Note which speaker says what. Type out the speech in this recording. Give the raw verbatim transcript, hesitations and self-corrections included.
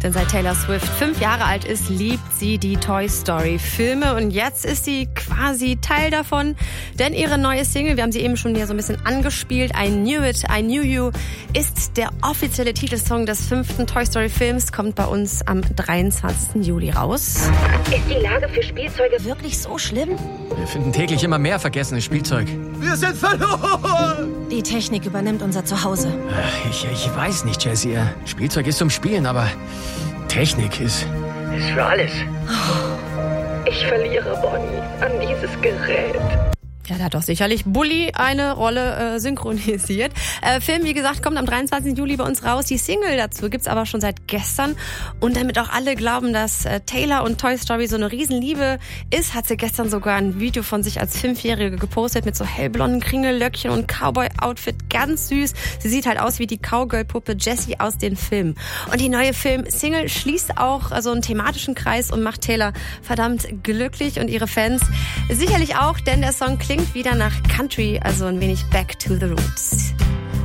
Speaker 1: Denn seit Taylor Swift fünf Jahre alt ist, liebt sie die Toy Story Filme und jetzt ist sie quasi Teil davon. Denn ihre neue Single, wir haben sie eben schon hier so ein bisschen angespielt, I Knew It, I Knew You, ist der offizielle Titelsong des fünften Toy Story Films, kommt bei uns am dreiundzwanzigsten Juli raus.
Speaker 2: Ist die Lage für Spielzeuge wirklich so schlimm?
Speaker 3: Wir finden täglich immer mehr vergessenes Spielzeug.
Speaker 4: Wir sind verloren!
Speaker 2: Die Technik übernimmt unser Zuhause.
Speaker 3: Ich, ich weiß nicht, Jessie. Spielzeug ist zum Spielen, aber Technik ist...
Speaker 4: Ist für alles.
Speaker 2: Ich verliere Bonnie an dieses Gerät.
Speaker 1: Ja, da hat doch sicherlich Bully eine Rolle äh, synchronisiert. Äh, Film, wie gesagt, kommt am dreiundzwanzigsten Juli bei uns raus. Die Single dazu gibt's aber schon seit gestern. Und damit auch alle glauben, dass äh, Taylor und Toy Story so eine Riesenliebe ist, hat sie gestern sogar ein Video von sich als Fünfjährige gepostet mit so hellblonden Kringellöckchen und Cowboy-Outfit. Ganz süß. Sie sieht halt aus wie die Cowgirl-Puppe Jessie aus den Filmen. Und die neue Film-Single schließt auch so also einen thematischen Kreis und macht Taylor verdammt glücklich und ihre Fans sicherlich auch, denn der Song klingt wieder nach Country, also ein wenig Back to the Roots.